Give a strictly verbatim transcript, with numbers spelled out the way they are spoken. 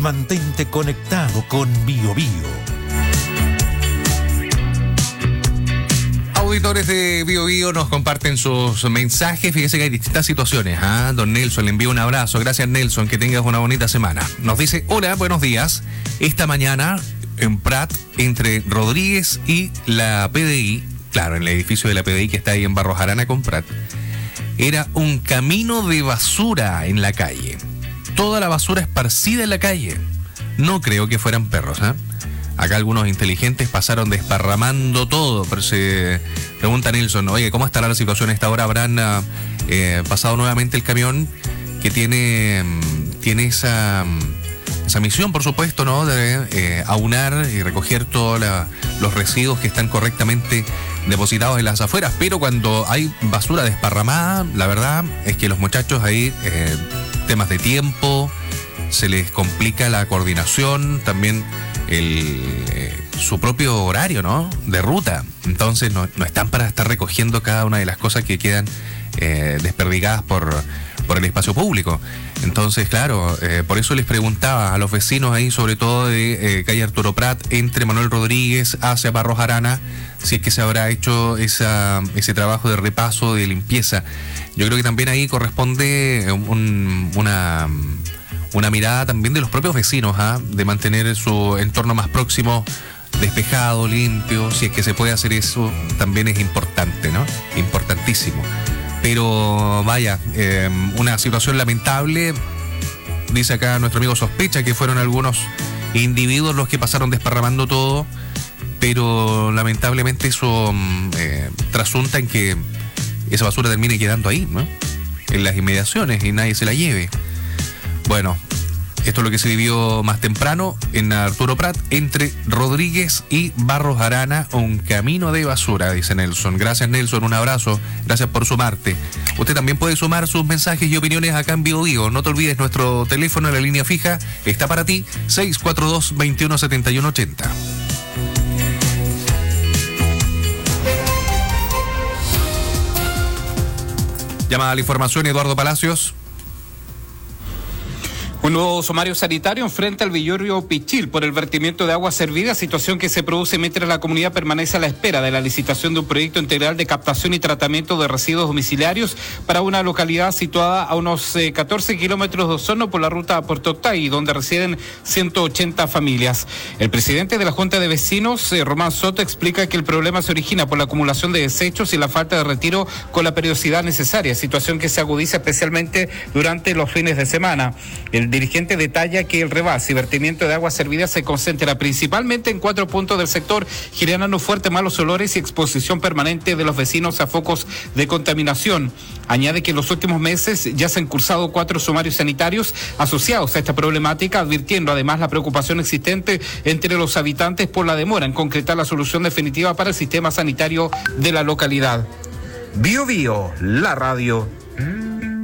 Mantente conectado con BioBio. Auditores de BioBio nos comparten sus mensajes. Fíjense que hay distintas situaciones. ¿ah? Don Nelson, le envío un abrazo. Gracias, Nelson. Que tengas una bonita semana. Nos dice, hola, buenos días. Esta mañana en Prat, entre Rodríguez y la P D I, claro, en el edificio de la P D I que está ahí en Barros Arana con Prat, era un camino de basura en la calle. Toda la basura esparcida en la calle. No creo que fueran perros, ¿eh? Acá algunos inteligentes pasaron desparramando todo, pero se pregunta Nelson, oye, ¿cómo estará la situación a esta hora? ¿Habrán eh, pasado nuevamente el camión que tiene, tiene esa, esa misión, por supuesto, ¿no? De eh, aunar y recoger todos los residuos que están correctamente depositados en las afueras, pero cuando hay basura desparramada, la verdad es que los muchachos ahí, eh, temas de tiempo, se les complica la coordinación, también el, eh, su propio horario, ¿no? De ruta. Entonces no, no están para estar recogiendo cada una de las cosas que quedan eh, desperdigadas por, por el espacio público. Entonces, claro, eh, por eso les preguntaba a los vecinos ahí, sobre todo de eh, calle Arturo Prat, entre Manuel Rodríguez hacia Barros Arana, si es que se habrá hecho esa, ese trabajo de repaso, de limpieza. Yo creo que también ahí corresponde un, una... una mirada también de los propios vecinos, ¿eh? De mantener su entorno más próximo despejado, limpio. Si es que se puede hacer eso, también es importante, ¿no? Importantísimo. Pero vaya, eh, una situación lamentable. Dice acá nuestro amigo sospecha que fueron algunos individuos los que pasaron desparramando todo, pero lamentablemente eso eh, trasunta en que esa basura termine quedando ahí, ¿no? En las inmediaciones y nadie se la lleve. Bueno, esto es lo que se vivió más temprano en Arturo Prat, entre Rodríguez y Barros Arana, un camino de basura, dice Nelson. Gracias, Nelson, un abrazo, gracias por sumarte. Usted también puede sumar sus mensajes y opiniones acá en BioBio. No te olvides, nuestro teléfono en la línea fija está para ti, seis cuatro dos, veintiuno setenta y uno ochenta. Llamada a la información, Eduardo Palacios. Un nuevo sumario sanitario enfrenta al Villorrio Pichil por el vertimiento de agua servida, situación que se produce mientras la comunidad permanece a la espera de la licitación de un proyecto integral de captación y tratamiento de residuos domiciliarios para una localidad situada a unos eh, catorce kilómetros de Osorno por la ruta a Puerto Octay, donde residen ciento ochenta familias. El presidente de la Junta de Vecinos, eh, Román Soto, explica que el problema se origina por la acumulación de desechos y la falta de retiro con la periodicidad necesaria, situación que se agudiza especialmente durante los fines de semana. El dirigente detalla que el rebase y vertimiento de agua servida se concentra principalmente en cuatro puntos del sector, generando fuertes malos olores y exposición permanente de los vecinos a focos de contaminación. Añade que en los últimos meses ya se han cursado cuatro sumarios sanitarios asociados a esta problemática, advirtiendo además la preocupación existente entre los habitantes por la demora en concretar la solución definitiva para el sistema sanitario de la localidad. BioBio, la radio.